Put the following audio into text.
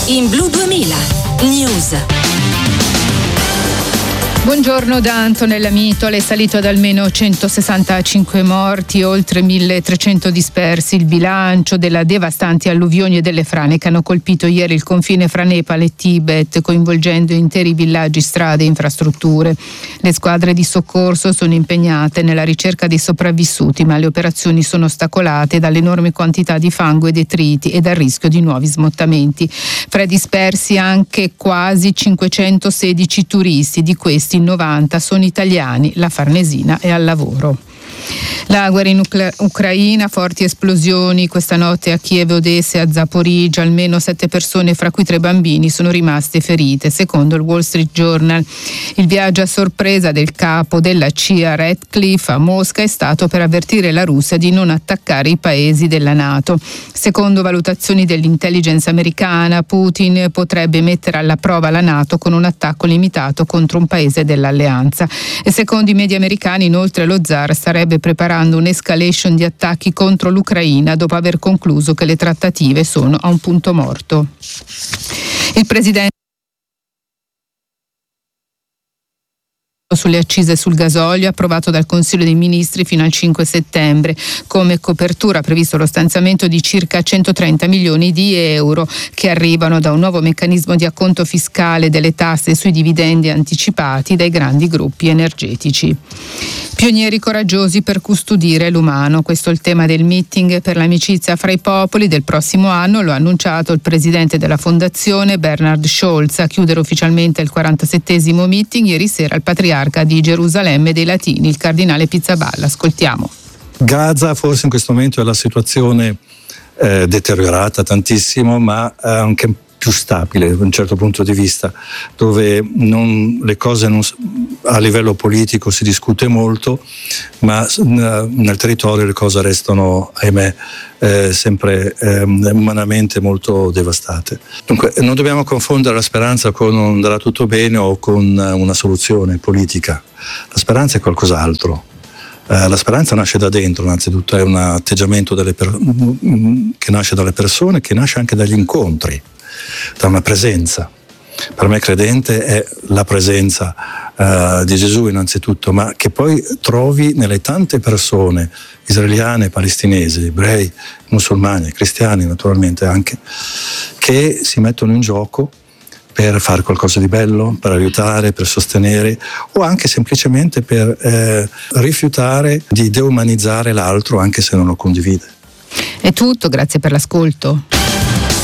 In Blu 2000 News. Buongiorno da Antonella Mitole. È salito ad almeno 165 morti, oltre 1.300 dispersi il bilancio delle devastanti alluvioni e delle frane che hanno colpito ieri il confine fra Nepal e Tibet, coinvolgendo interi villaggi, strade e infrastrutture. Le squadre di soccorso sono impegnate nella ricerca dei sopravvissuti, ma le operazioni sono ostacolate dall'enorme quantità di fango e detriti e dal rischio di nuovi smottamenti. Fra i dispersi anche quasi 516 turisti, di questi 90 sono italiani. La Farnesina è al lavoro. La guerra in Ucraina, forti esplosioni questa notte a Kiev, Odessa e a Zaporizhzhia. Almeno 7 persone, fra cui 3 bambini, sono rimaste ferite, secondo il Wall Street Journal. Il viaggio a sorpresa del capo della CIA Ratcliffe a Mosca è stato per avvertire la Russia di non attaccare i paesi della NATO. Secondo valutazioni dell'intelligence americana, Putin potrebbe mettere alla prova la NATO con un attacco limitato contro un paese dell'alleanza. E secondo i media americani, inoltre, lo zar starebbe preparando un'escalation di attacchi contro l'Ucraina dopo aver concluso che le trattative sono a un punto morto. Il presidente sulle accise sul gasolio, approvato dal Consiglio dei Ministri fino al 5 settembre. Come copertura ha previsto lo stanziamento di circa 130 milioni di euro che arrivano da un nuovo meccanismo di acconto fiscale delle tasse sui dividendi anticipati dai grandi gruppi energetici. Pionieri coraggiosi per custodire l'umano. Questo è il tema del meeting per l'amicizia fra i popoli del prossimo anno. Lo ha annunciato il presidente della fondazione Bernhard Scholz a chiudere ufficialmente il 47esimo meeting ieri sera al patriarca di Gerusalemme dei Latini, il cardinale Pizzaballa. Ascoltiamo. Gaza forse in questo momento è la situazione deteriorata tantissimo, ma anche più stabile da un certo punto di vista, dove le cose a livello politico si discute molto, ma nel territorio le cose restano, ahimè, sempre umanamente molto devastate. Dunque non dobbiamo confondere la speranza con un andrà tutto bene o con una soluzione politica. La speranza è qualcos'altro. La speranza nasce da dentro, innanzitutto è un atteggiamento che nasce dalle persone, che nasce anche dagli incontri, da una presenza. Per me credente è la presenza di Gesù innanzitutto, ma che poi trovi nelle tante persone israeliane, palestinesi, ebrei, musulmani, cristiani naturalmente anche, che si mettono in gioco per fare qualcosa di bello, per aiutare, per sostenere o anche semplicemente per rifiutare di deumanizzare l'altro anche se non lo condivide. È tutto, grazie per l'ascolto.